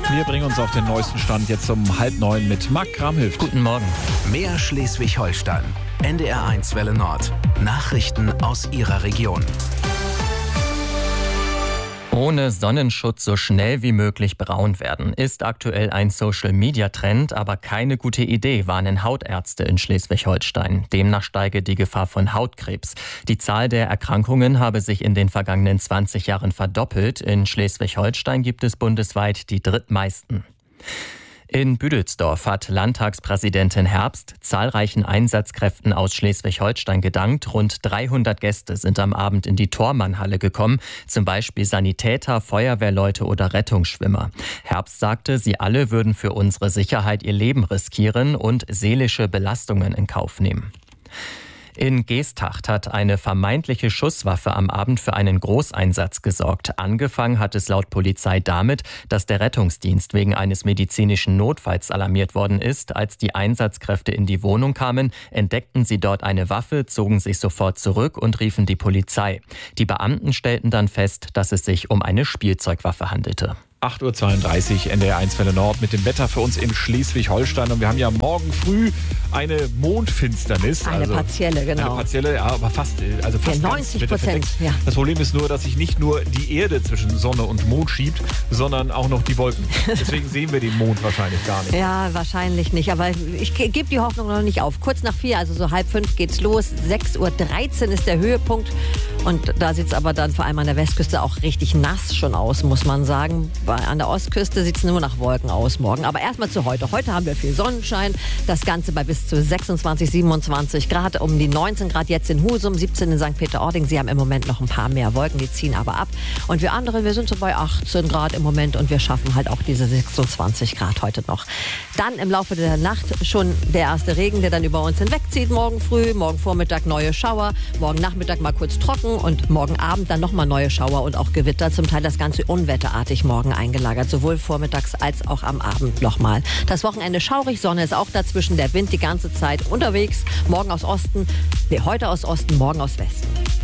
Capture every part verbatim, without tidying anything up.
Wir bringen uns auf den neuesten Stand jetzt um halb neun mit Marc Kramhilft. Guten Morgen. Mehr Schleswig-Holstein. N D R eins Welle Nord. Nachrichten aus Ihrer Region. Ohne Sonnenschutz so schnell wie möglich braun werden, ist aktuell ein Social-Media-Trend, aber keine gute Idee, warnen Hautärzte in Schleswig-Holstein. Demnach steige die Gefahr von Hautkrebs. Die Zahl der Erkrankungen habe sich in den vergangenen zwanzig Jahren verdoppelt. In Schleswig-Holstein gibt es bundesweit die drittmeisten. In Büdelsdorf hat Landtagspräsidentin Herbst zahlreichen Einsatzkräften aus Schleswig-Holstein gedankt. Rund dreihundert Gäste sind am Abend in die Thormannhalle gekommen, zum Beispiel Sanitäter, Feuerwehrleute oder Rettungsschwimmer. Herbst sagte, sie alle würden für unsere Sicherheit ihr Leben riskieren und seelische Belastungen in Kauf nehmen. In Geesthacht hat eine vermeintliche Schusswaffe am Abend für einen Großeinsatz gesorgt. Angefangen hat es laut Polizei damit, dass der Rettungsdienst wegen eines medizinischen Notfalls alarmiert worden ist. Als die Einsatzkräfte in die Wohnung kamen, entdeckten sie dort eine Waffe, zogen sich sofort zurück und riefen die Polizei. Die Beamten stellten dann fest, dass es sich um eine Spielzeugwaffe handelte. acht Uhr zweiunddreißig, N D R eins Welle Nord mit dem Wetter für uns in Schleswig-Holstein. Und wir haben ja morgen früh eine Mondfinsternis. Eine also partielle, genau. Eine partielle, ja, aber fast. Also fast ja, neunzig Prozent. Ja. Das Problem ist nur, dass sich nicht nur die Erde zwischen Sonne und Mond schiebt, sondern auch noch die Wolken. Deswegen sehen wir den Mond wahrscheinlich gar nicht. Ja, wahrscheinlich nicht. Aber ich gebe die Hoffnung noch nicht auf. Kurz nach vier, also so halb fünf geht's los. sechs Uhr dreizehn ist der Höhepunkt. Und da sieht es aber dann vor allem an der Westküste auch richtig nass schon aus, muss man sagen. An der Ostküste sieht es nur nach Wolken aus morgen. Aber erstmal zu heute. Heute haben wir viel Sonnenschein. Das Ganze bei bis zu sechsundzwanzig, siebenundzwanzig Grad. Um die neunzehn Grad jetzt in Husum, siebzehn in Sankt Peter-Ording. Sie haben im Moment noch ein paar mehr Wolken, die ziehen aber ab. Und wir anderen, wir sind so bei achtzehn Grad im Moment und wir schaffen halt auch diese sechsundzwanzig Grad heute noch. Dann im Laufe der Nacht schon der erste Regen, der dann über uns hinwegzieht. Morgen früh, morgen Vormittag neue Schauer. Morgen Nachmittag mal kurz trocken und morgen Abend dann nochmal neue Schauer und auch Gewitter. Zum Teil das Ganze unwetterartig morgen eingelagert. Sowohl vormittags als auch am Abend nochmal. Das Wochenende schaurig, Sonne ist auch dazwischen. Der Wind die ganze Zeit unterwegs. Morgen aus Osten, nee, heute aus Osten, morgen aus Westen.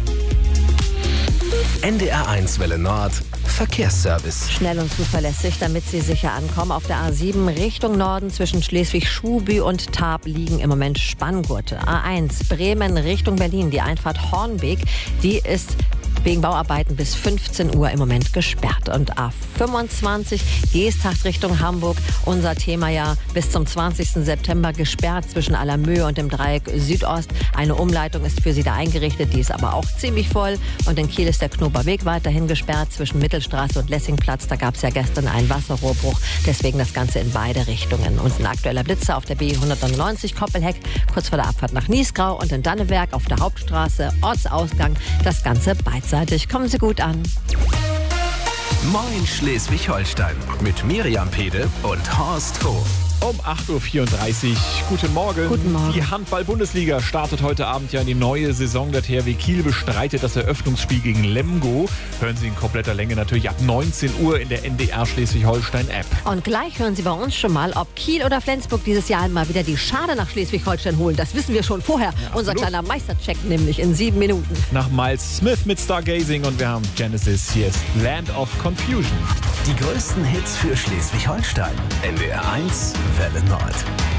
N D R eins Welle Nord. Verkehrsservice. Schnell und zuverlässig, damit Sie sicher ankommen. Auf der A sieben Richtung Norden zwischen Schleswig-Schuby und Tarp liegen im Moment Spanngurte. A eins Bremen Richtung Berlin, die Einfahrt Hornbeek, die ist wegen Bauarbeiten bis fünfzehn Uhr im Moment gesperrt. Und A fünfundzwanzig Geesthacht Richtung Hamburg, unser Thema ja bis zum zwanzigsten September gesperrt zwischen Allermöhe und dem Dreieck Südost. Eine Umleitung ist für Sie da eingerichtet, die ist aber auch ziemlich voll. Und in Kiel ist der Knoberweg weiterhin gesperrt zwischen Mittelstraße und Lessingplatz. Da gab es ja gestern einen Wasserrohrbruch, deswegen das Ganze in beide Richtungen. Und ein aktueller Blitzer auf der B hundertneunundneunzig Koppelheck, kurz vor der Abfahrt nach Niesgrau und in Dannewerk auf der Hauptstraße, Ortsausgang, das Ganze beidseitig. Kommen Sie gut an. Moin Schleswig-Holstein mit Miriam Pede und Horst Hof. Um acht Uhr vierunddreißig. Guten Morgen. Guten Morgen. Die Handball-Bundesliga startet heute Abend ja in die neue Saison. Der T H W Kiel bestreitet das Eröffnungsspiel gegen Lemgo. Hören Sie in kompletter Länge natürlich ab neunzehn Uhr in der N D R Schleswig-Holstein-App. Und gleich hören Sie bei uns schon mal, ob Kiel oder Flensburg dieses Jahr mal wieder die Schade nach Schleswig-Holstein holen. Das wissen wir schon vorher. Ja, unser kleiner Meistercheck nämlich in sieben Minuten. Nach Miles Smith mit Stargazing und wir haben Genesis. Hier ist Land of Confusion. Die größten Hits für Schleswig-Holstein. N D R eins Welle Nord.